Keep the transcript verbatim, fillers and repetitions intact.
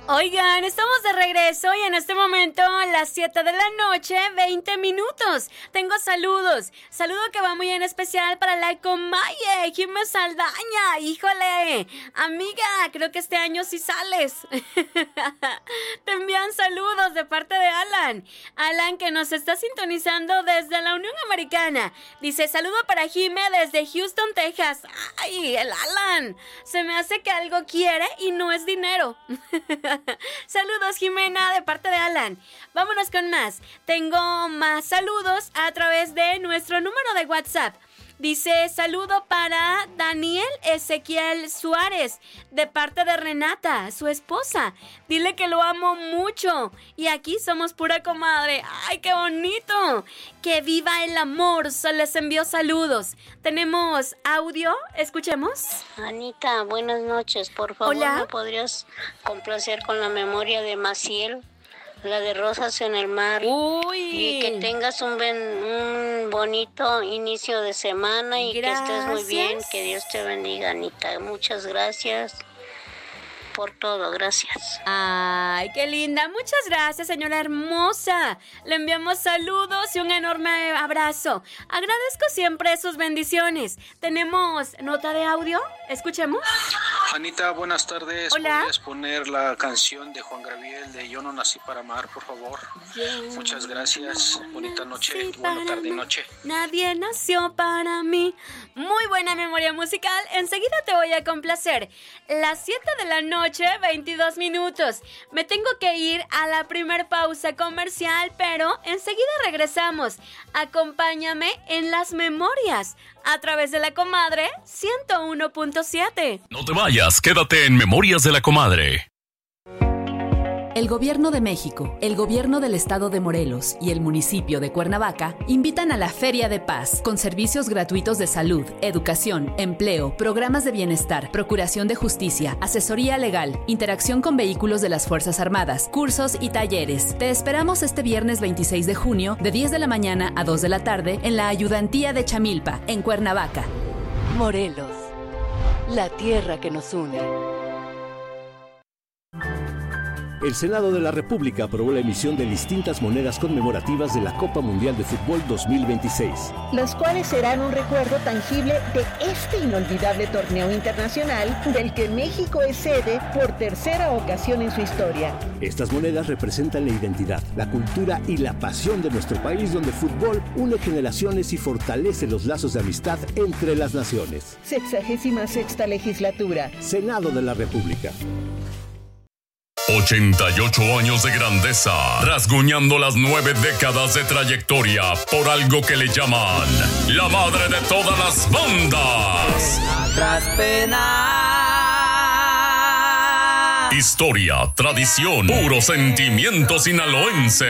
Oigan, estamos de regreso y en este momento a las siete de la noche, veinte minutos. Tengo saludos. Saludo que va muy en especial para la Comaye, Jiménez Saldaña. Híjole, amiga, creo que este año sí sales. Te envían saludos de parte de Alan. Alan, que nos está sintonizando desde la Unión Americana. Dice, saludo para Jime desde Houston, Texas. Ay, el Alan. Se me hace que algo quiere y no es dinero. Saludos, Jimena, de parte de Alan. Vámonos con más. Tengo más saludos a través de nuestro número de WhatsApp. Dice, saludo para Daniel Ezequiel Suárez, de parte de Renata, su esposa. Dile que lo amo mucho. Y aquí somos pura comadre. ¡Ay, qué bonito! Que viva el amor. Se les envió saludos. Tenemos audio. Escuchemos. Anita, buenas noches. Por favor, Hola. ¿me podrías complacer con la memoria de Maciel? La de Rosas en el Mar. Uy. Y que tengas un, ben, un bonito inicio de semana y Gracias. que estés muy bien. Que Dios te bendiga, Anita. Muchas gracias por todo. Gracias. Ay, qué linda. Muchas gracias, señora hermosa. Le enviamos saludos y un enorme abrazo. Agradezco siempre sus bendiciones. ¿Tenemos nota de audio? Escuchemos. Anita, buenas tardes. Hola. ¿Podrías poner la canción de Juan Gabriel de Yo no nací para amar, por favor? Yo Muchas gracias. Bonita noche. nací Buena para tarde y amar. noche. Nadie nació para mí. Muy buena memoria musical. Enseguida te voy a complacer. Las siete de la noche, veintidós minutos. Me tengo que ir a la primer pausa comercial, pero enseguida regresamos. Acompáñame en las memorias a través de la Comadre ciento uno punto siete. No te vayas, quédate en Memorias de la Comadre. El Gobierno de México, el Gobierno del Estado de Morelos y el municipio de Cuernavaca invitan a la Feria de Paz, con servicios gratuitos de salud, educación, empleo, programas de bienestar, procuración de justicia, asesoría legal, interacción con vehículos de las Fuerzas Armadas, cursos y talleres. Te esperamos este viernes veintiséis de junio, de diez de la mañana a dos de la tarde, en la Ayudantía de Chamilpa, en Cuernavaca. Morelos, la tierra que nos une. El Senado de la República aprobó la emisión de distintas monedas conmemorativas de la Copa Mundial de Fútbol dos mil veintiséis. Las cuales serán un recuerdo tangible de este inolvidable torneo internacional del que México es sede por tercera ocasión en su historia. Estas monedas representan la identidad, la cultura y la pasión de nuestro país, donde el fútbol une generaciones y fortalece los lazos de amistad entre las naciones. Sexagésima sexta legislatura. Senado de la República. ochenta y ocho años de grandeza, rasguñando las nueve décadas de trayectoria por algo que le llaman la madre de todas las bandas. Tras pena. Historia, tradición, puro sentimiento sinaloense.